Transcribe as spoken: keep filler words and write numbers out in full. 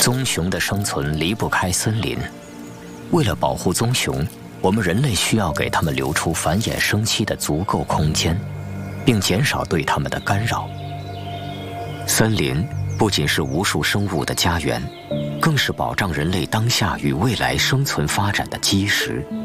棕熊的生存离不开森林，为了保护棕熊，我们人类需要给它们留出繁衍生息的足够空间，并减少对它们的干扰。森林不仅是无数生物的家园，更是保障人类当下与未来生存发展的基石。